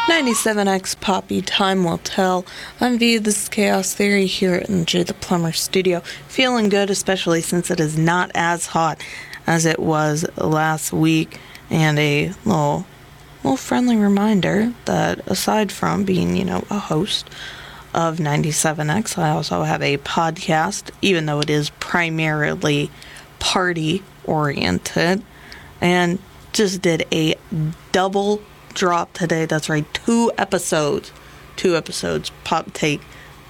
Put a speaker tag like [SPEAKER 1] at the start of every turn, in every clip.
[SPEAKER 1] 97X Poppy, time will tell. I'm V, this is Chaos Theory here in Jay the Plumber studio. Feeling good, especially since it is not as hot as it was last week. And a little friendly reminder that aside from being, a host of 97X, I also have a podcast, even though it is primarily party-oriented. And just did a double drop today. That's right, 2 episodes. Pop Take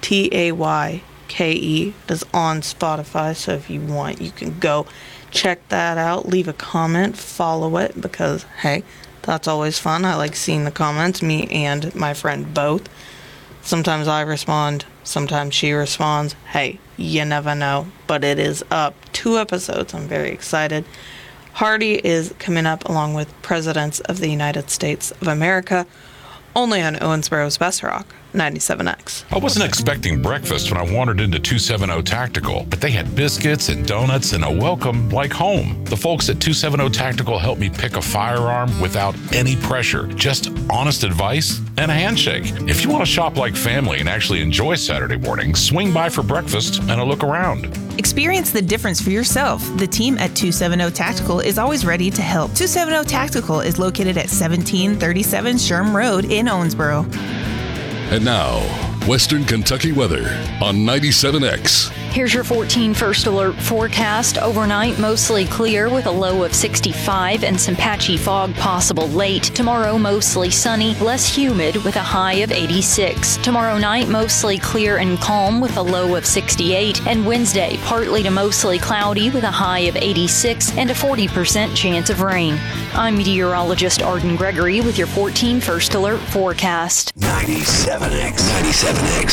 [SPEAKER 1] TAYKE is on Spotify, so if you want, you can go check that out. Leave a comment, follow it, because hey, that's always fun. I like seeing the comments, me and my friend both. Sometimes I respond, sometimes she responds. Hey, you never know, but it is up. 2 episodes. I'm very excited. Hardy is coming up along with Presidents of the United States of America, only on Owensboro's Best Rock, 97X.
[SPEAKER 2] I wasn't expecting breakfast when I wandered into 270 Tactical, but they had biscuits and donuts and a welcome like home. The folks at 270 Tactical helped me pick a firearm without any pressure, just honest advice and a handshake. If you want to shop like family and actually enjoy Saturday morning, swing by for breakfast and a look around.
[SPEAKER 3] Experience the difference for yourself. The team at 270 Tactical is always ready to help. 270 Tactical is located at 1737 Sherm Road in Owensboro.
[SPEAKER 4] And now, Western Kentucky weather on 97X.
[SPEAKER 5] Here's your 14 first alert forecast. Overnight, mostly clear with a low of 65 and some patchy fog possible late. Tomorrow, mostly sunny, less humid with a high of 86. Tomorrow night, mostly clear and calm with a low of 68. And Wednesday, partly to mostly cloudy with a high of 86 and a 40% chance of rain. I'm meteorologist Arden Gregory with your 14 first alert forecast.
[SPEAKER 6] 97X.